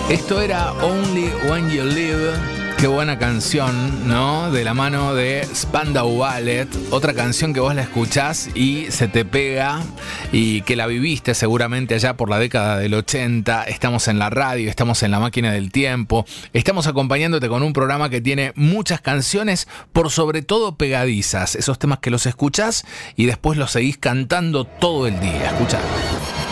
Esto era Only When You Live. Qué buena canción, ¿no? De la mano de Spandau Ballet. Otra canción que vos la escuchás y se te pega y que la viviste seguramente allá por la década del 80. Estamos en la radio, estamos en la máquina del tiempo. Estamos acompañándote con un programa que tiene muchas canciones, por sobre todo pegadizas. Esos temas que los escuchás y después los seguís cantando todo el día. Escuchá.